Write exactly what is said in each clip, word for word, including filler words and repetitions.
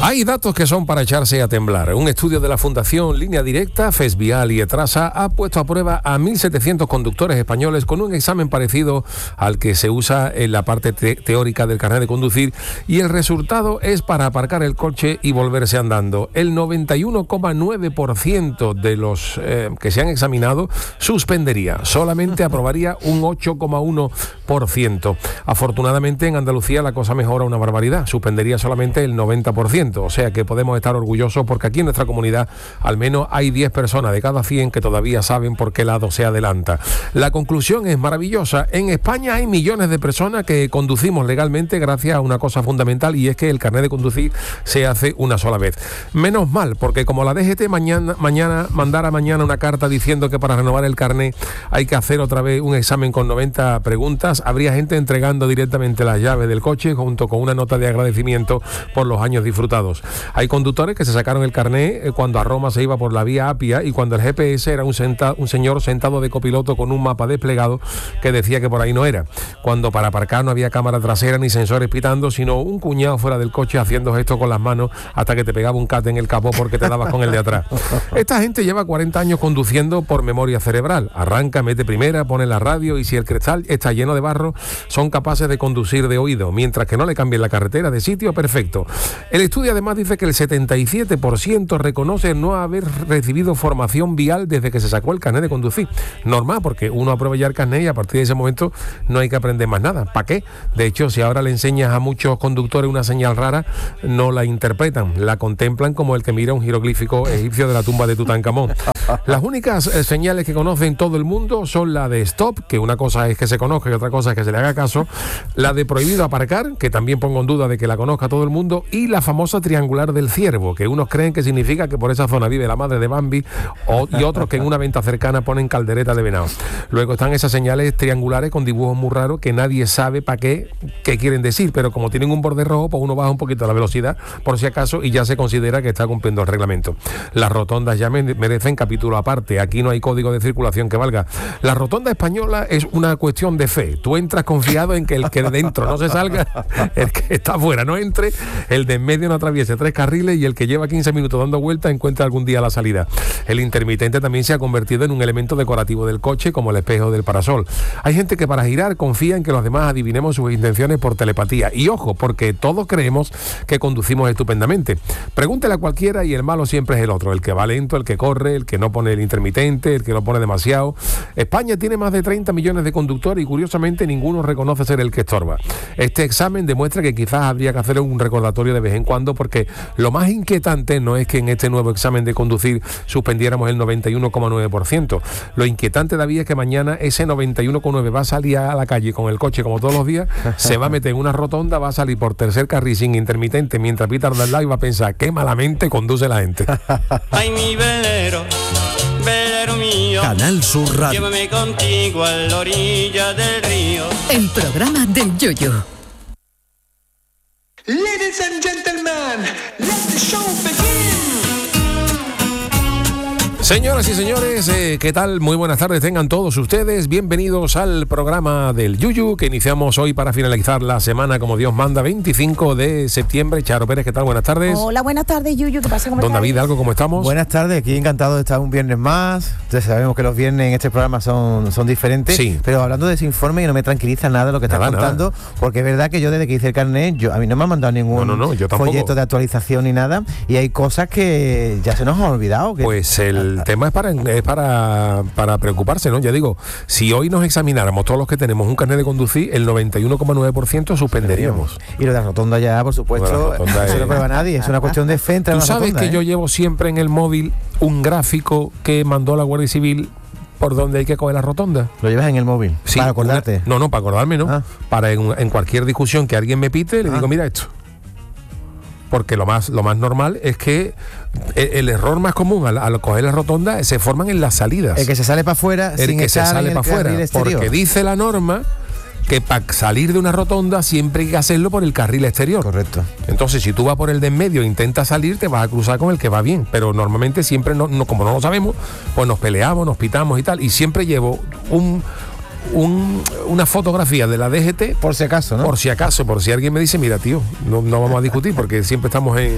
Hay datos que son para echarse a temblar. Un estudio de la Fundación Línea Directa, Fesvial y Etrasa ha puesto a prueba a mil setecientos conductores españoles con un examen parecido al que se usa en la parte te- teórica del carnet de conducir, y el resultado es para aparcar el coche y volverse andando. El noventa y uno coma nueve por ciento de los eh, que se han examinado suspendería. Solamente aprobaría un ocho coma uno por ciento. Afortunadamente en Andalucía la cosa mejora una barbaridad. Suspendería solamente el noventa por ciento. O sea que podemos estar orgullosos porque aquí en nuestra comunidad al menos hay diez personas de cada cien que todavía saben por qué lado se adelanta. La conclusión es maravillosa. En España hay millones de personas que conducimos legalmente gracias a una cosa fundamental, y es que el carnet de conducir se hace una sola vez. Menos mal, porque como la D G T mañana, mañana mandara mañana una carta diciendo que para renovar el carnet hay que hacer otra vez un examen con noventa preguntas, habría gente entregando directamente las llaves del coche junto con una nota de agradecimiento por los años disfrutados. Hay conductores que se sacaron el carnet cuando a Roma se iba por la vía Apia y cuando el G P S era un, senta, un señor sentado de copiloto con un mapa desplegado que decía que por ahí no era. Cuando para aparcar no había cámara trasera ni sensores pitando, sino un cuñado fuera del coche haciendo gestos con las manos hasta que te pegaba un cate en el capó porque te dabas con el de atrás. Esta gente lleva cuarenta años conduciendo por memoria cerebral. Arranca, mete primera, pone la radio y si el cristal está lleno de barro, son capaces de conducir de oído, mientras que no le cambien la carretera de sitio, perfecto. El estudio además dice que el setenta y siete por ciento reconoce no haber recibido formación vial desde que se sacó el carnet de conducir. Normal, porque uno aprueba ya el carnet y a partir de ese momento no hay que aprender más nada. ¿Para qué? De hecho, si ahora le enseñas a muchos conductores una señal rara, no la interpretan, la contemplan como el que mira un jeroglífico egipcio de la tumba de Tutankamón. Las únicas eh, señales que conocen todo el mundo son la de stop, que una cosa es que se conozca y otra cosa es que se le haga caso, la de prohibido aparcar, que también pongo en duda de que la conozca todo el mundo, y la famosa triangular del ciervo, que unos creen que significa que por esa zona vive la madre de Bambi, o, y otros que en una venta cercana ponen caldereta de venado. Luego están esas señales triangulares con dibujos muy raros que nadie sabe para qué, qué quieren decir, pero como tienen un borde rojo, pues uno baja un poquito la velocidad por si acaso y ya se considera que está cumpliendo el reglamento. Las rotondas ya merecen capítulo aparte, aquí no hay código de circulación que valga. La rotonda española es una cuestión de fe. Tú entras confiado en que el que de dentro no se salga, el que está afuera no entre, el de en medio no atraviese tres carriles y el que lleva quince minutos dando vueltas encuentra algún día la salida. El intermitente también se ha convertido en un elemento decorativo del coche, como el espejo del parasol. Hay gente que para girar confía en que los demás adivinemos sus intenciones por telepatía. Y ojo, porque todos creemos que conducimos estupendamente. Pregúntele a cualquiera y el malo siempre es el otro, el que va lento, el que corre, el que no pone el intermitente, el que lo pone demasiado. España tiene más de treinta millones de conductores y curiosamente ninguno reconoce ser el que estorba. Este examen demuestra que quizás habría que hacer un recordatorio de vez en cuando, porque lo más inquietante no es que en este nuevo examen de conducir suspendiéramos el noventa y uno coma nueve por ciento. Lo inquietante, David, es que mañana ese noventa y uno coma nueve por ciento va a salir a la calle con el coche como todos los días, se va a meter en una rotonda, va a salir por tercer carril sin intermitente mientras pita al lado y va a pensar qué malamente conduce la gente. Ay, mi velero, velero mío, Canal Sur Radio. Llévame contigo a la orilla del río. El programa del Yoyo. Ladies and gentlemen, let the show begin. Señoras y señores, eh, ¿qué tal? Muy buenas tardes tengan todos ustedes. Bienvenidos al programa del Yuyu, que iniciamos hoy para finalizar la semana como Dios manda, veinticinco de septiembre. Charo Pérez, ¿qué tal? Buenas tardes. Hola, buenas tardes, Yuyu. ¿Qué pasa? ¿Cómo Don estáis? David, ¿algo cómo estamos? Buenas tardes, aquí encantado de estar un viernes más. Ya sabemos que los viernes en este programa son, son diferentes, Sí. pero hablando de ese informe, no me tranquiliza nada lo que estás Nada, contando, porque es verdad que yo desde que hice el carnet, yo, a mí no me han mandado ningún No, no, no, yo tampoco. folleto de actualización ni nada, y hay cosas que ya se nos han olvidado. Que, Pues el tema es para es para, para preocuparse, ¿no? Ya digo, si hoy nos examináramos todos los que tenemos un carnet de conducir, el noventa y uno coma nueve por ciento suspenderíamos. Y lo de la rotonda ya, por supuesto, Lo de la rotonda eso es- no prueba nadie, es una cuestión de fe entre Tú la sabes rotonda, que ¿eh? yo llevo siempre en el móvil un gráfico que mandó la Guardia Civil por donde hay que coger la rotonda. Lo llevas en el móvil, Sí, para acordarte. una- no, no, para acordarme, ¿no? Ah. Para en, en cualquier discusión que alguien me pite, le Ah. digo, mira esto. Porque lo más, lo más normal es que el, el error más común al, al coger la rotonda se forman en las salidas. El que se sale para afuera El sin que se estar sale en el para afuera. carril exterior. Porque dice la norma que para salir de una rotonda siempre hay que hacerlo por el carril exterior. Correcto. Entonces, si tú vas por el de en medio e intentas salir, te vas a cruzar con el que va bien. Pero normalmente siempre, no, no, como no lo sabemos, pues nos peleamos, nos pitamos y tal. Y siempre llevo un... Un, una fotografía de la D G T Por si acaso, ¿no? por si acaso, por si alguien me dice, mira tío, no, no vamos a discutir porque siempre estamos en...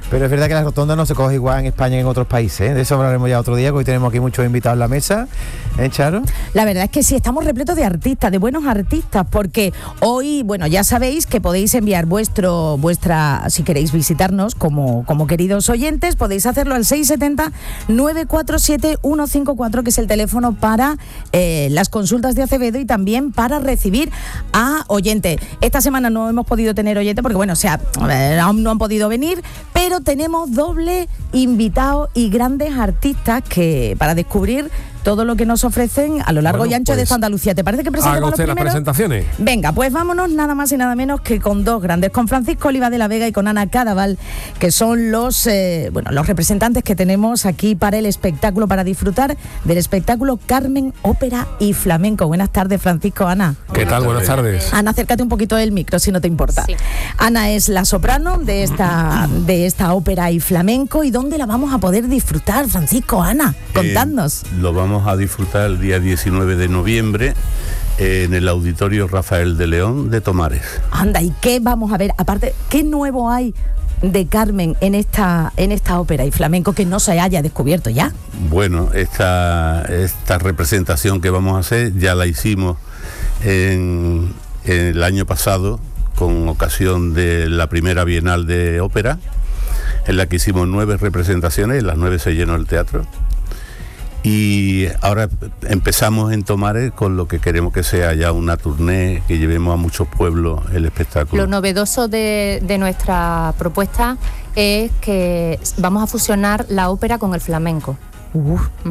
Pero es verdad que la rotonda no se coge igual en España que en otros países, ¿eh? De eso hablaremos ya otro día, porque hoy tenemos aquí muchos invitados en la mesa, ¿eh, Charo? La verdad es que sí, estamos repletos de artistas, de buenos artistas, porque hoy, bueno, ya sabéis que podéis enviar vuestro, vuestra, si queréis visitarnos como, como queridos oyentes, podéis hacerlo al seis siete cero, nueve cuatro siete, uno cinco cuatro, que es el teléfono para eh, las consultas de Acevedo y también para recibir a oyentes. Esta semana no hemos podido tener oyentes porque, bueno, o sea, aún no han podido venir, pero tenemos doble invitado y grandes artistas que para descubrir todo lo que nos ofrecen a lo largo Bueno, y ancho pues, de esta Andalucía. ¿Te parece que presentamos haga los usted las primeros? presentaciones. Venga, pues vámonos nada más y nada menos que con dos grandes, con Francisco Oliva de la Vega y con Ana Cadaval, que son los eh, bueno, los representantes que tenemos aquí para el espectáculo, para disfrutar del espectáculo Carmen, Ópera y Flamenco. Buenas tardes, Francisco, Ana. ¿Qué tal? Buenas tardes. Ana, acércate un poquito del micro si no te importa. Sí. Ana es la soprano de esta, de esta ópera y flamenco. ¿Y dónde la vamos a poder disfrutar, Francisco? Ana, contadnos. Eh, lo vamos a disfrutar el día diecinueve de noviembre eh, en el Auditorio Rafael de León de Tomares. Anda, ¿y qué vamos a ver? Aparte, ¿qué nuevo hay de Carmen en esta, en esta ópera y flamenco que no se haya descubierto ya? Bueno, esta, esta representación que vamos a hacer ya la hicimos en, en el año pasado con ocasión de la primera Bienal de Ópera, en la que hicimos nueve representaciones, y las nueve se llenó el teatro. Y ahora empezamos en Tomares con lo que queremos que sea ya una tournée, que llevemos a muchos pueblos el espectáculo. Lo novedoso de, de nuestra propuesta es que vamos a fusionar la ópera con el flamenco. Uf.